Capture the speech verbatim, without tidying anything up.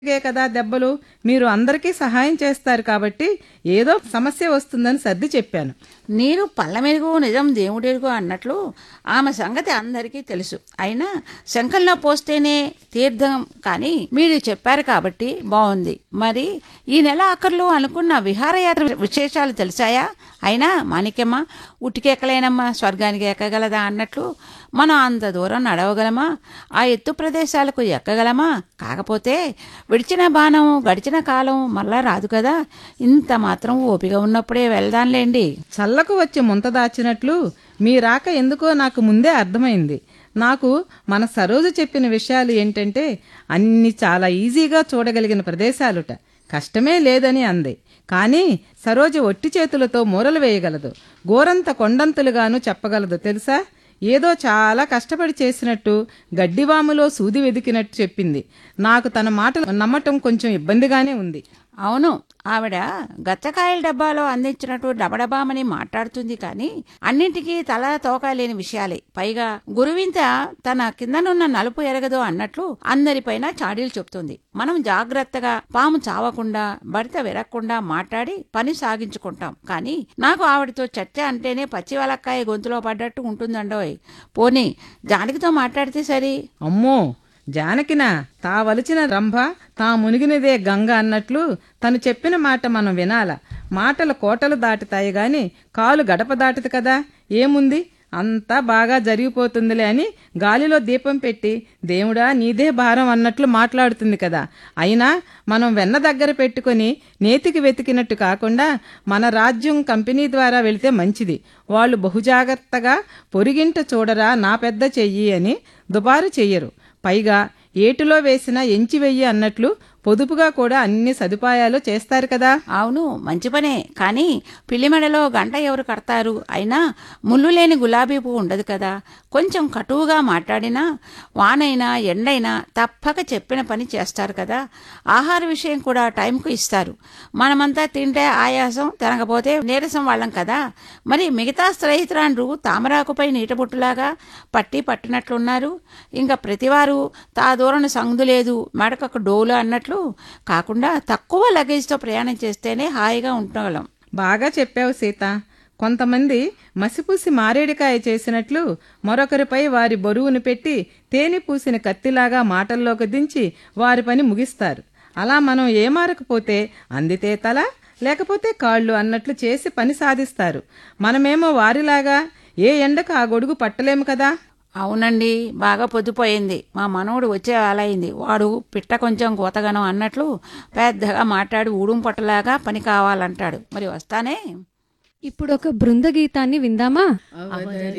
గే కదా దెబ్బలు. మీరు అందరికీ సహాయం చేస్తారు కాబట్టి ఏదో సమస్య వస్తుందని సర్ది చెప్పాను. నీరు పళ్ళమెరుగు నిజం దేవుడెరుగు అన్నట్లు ఆమె సంగతి అందరికీ తెలుసు. అయినా శంఖంలో పోస్తేనే తీర్థం కానీ మీరు చెప్పారు కాబట్టి బాగుంది. మరి ఈ నెల ఆఖర్లో అనుకున్న విహారయాత్ర విశేషాలు తెలిసాయా? అయినా మాణిక్యమ్మ, ఉట్టికెక్కలేనమ్మా స్వర్గానికి ఎక్కగలదా అన్నట్లు మనం అంత దూరం నడవగలమా? ఆ ఎత్తు ప్రదేశాలకు ఎక్కగలమా? కాకపోతే విడిచిన బాణం గడిచిన కాలం మళ్ళా రాదు కదా. ఇంత మాత్రం ఓపిక ఉన్నప్పుడే వెళ్దాంలేండి. చల్లకు వచ్చి ముంత దాచినట్లు మీ రాక ఎందుకో నాకు ముందే అర్థమైంది. నాకు మన సరోజ చెప్పిన విషయాలు ఏంటంటే అన్ని చాలా ఈజీగా చూడగలిగిన ప్రదేశాలుట, కష్టమే లేదని అంది. కానీ సరోజ ఒట్టి చేతులతో మూరలు వేయగలదు, గోరంత కొండంతులుగాను చెప్పగలదు తెలుసా. ఏదో చాలా కష్టపడి చేసినట్టు గడ్డివాములో సూది వెదికినట్టు చెప్పింది. నాకు తన మాటలు నమ్మటం కొంచెం ఇబ్బందిగానే ఉంది. అవును, ఆవిడ గచ్చకాయల డబ్బాలో అందించినట్టు డబడబామని మాట్లాడుతుంది కానీ అన్నింటికీ తల తోక లేని విషయాలే. పైగా గురువింత తన కిందనున్న నలుపు ఎరగదు అన్నట్లు అందరిపైన చాడీలు చెప్తుంది. మనం జాగ్రత్తగా పాము చావకుండా భర్త విరక్కుండా మాట్లాడి పని సాగించుకుంటాం. కానీ నాకు ఆవిడతో చర్చ అంటేనే పచ్చి వలక్కాయ గొంతులో పడ్డట్టు ఉంటుందండోయ్. పోనీ జానకితో మాట్లాడితే సరి. అమ్మో, జానకినా? తా వలిచిన రంభ తా మునిగినదే గంగ అన్నట్లు తను చెప్పిన మాట మనం వినాల. మాటలు కోటలు దాటుతాయి గాని కాలు గడప దాటుతుంది కదా. ఏముంది, అంతా బాగా జరిగిపోతుందిలే అని గాలిలో దీపం పెట్టి దేవుడా నీదే భారం అన్నట్లు మాట్లాడుతుంది కదా. అయినా మనం వెన్న దగ్గర పెట్టుకుని నేతికి వెతికినట్టు కాకుండా మన రాజ్యం కంపెనీ ద్వారా వెళితే మంచిది. వాళ్ళు బహుజాగ్రత్తగా పొరిగింట చూడరా నా పెద్ద చెయ్యి అని దుబారు చెయ్యరు. పైగా ఏటిలో వేసిన ఎంచి వెయ్యి అన్నట్లు పొదుపుగా కూడా అన్ని సదుపాయాలు చేస్తారు కదా. అవును, మంచి పనే. కానీ పిల్లిమెడలో గంట ఎవరు కడతారు? అయినా ముళ్ళు లేని గులాబీ పువ్వు ఉండదు కదా. కొంచెం కటువుగా మాట్లాడినా వానైనా ఎండైనా తప్పక చెప్పిన పని చేస్తారు కదా. ఆహార విషయం కూడా టైంకు ఇస్తారు. మనమంతా తింటే ఆయాసం, తినకపోతే నీరసం వాళ్ళం కదా. మరి మిగతా స్నేహితురాండ్రు తామరాకుపై నీటబొట్టులాగా పట్టి పట్టినట్లున్నారు. ఇంకా ప్రతివారు తా దూరణ సందు లేదు మెడకొక డోలు అన్నట్లు కాకుండా తక్కువ లగేజ్తో ప్రయాణం చేస్తేనే హాయిగా ఉండగలం. బాగా చెప్పావు సీత. కొంతమంది మసిపూసి మారేడికాయ చేసినట్లు మరొకరిపై వారి బరువును పెట్టి తేనె పూసిన కత్తిలాగా మాటల్లోకి దించి వారి పని ముగిస్తారు. అలా మనం ఏమారకపోతే అందితే తల లేకపోతే కాళ్ళు అన్నట్లు చేసి పని సాధిస్తారు. మనమేమో వారిలాగా ఏ ఎండకు ఆ గొడుగు పట్టలేము కదా. అవునండి, బాగా పొద్దుపోయింది. మా మనవడు వచ్చే వాళ్ళయింది. వాడు పిట్ట కొంచెం కోతగనం అన్నట్లు పెద్దగా మాట్లాడి ఊడుం పట్టలాగా పని కావాలంటాడు. మరి వస్తానే. ఇప్పుడు ఒక బృంద గీతాన్ని విందామా?